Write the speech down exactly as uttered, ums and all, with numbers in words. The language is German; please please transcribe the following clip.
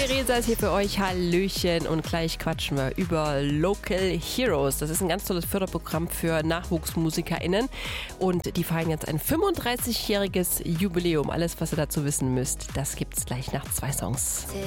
Theresa ist hier für euch. Hallöchen. Und gleich quatschen wir über Local Heroes. Das ist ein ganz tolles Förderprogramm für NachwuchsmusikerInnen. Und die feiern jetzt ein fünfunddreißigjähriges Jubiläum. Alles, was ihr dazu wissen müsst, das gibt's gleich nach zwei Songs.